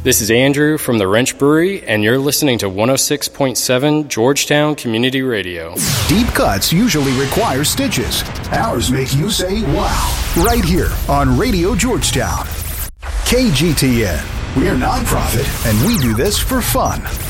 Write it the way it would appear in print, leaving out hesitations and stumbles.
This is Andrew from the Wrench Brewery, and you're listening to 106.7 Georgetown Community Radio. Deep cuts usually require stitches. Ours make you say, wow. Right here on Radio Georgetown. KGTN. We're nonprofit, and we do this for fun.